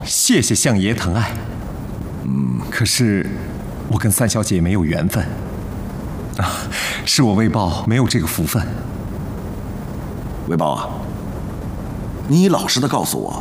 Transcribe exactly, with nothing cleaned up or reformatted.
谢谢相爷疼爱。嗯，可是我跟三小姐没有缘分啊，是我魏豹没有这个福分。 魏豹啊，你老实的告诉我，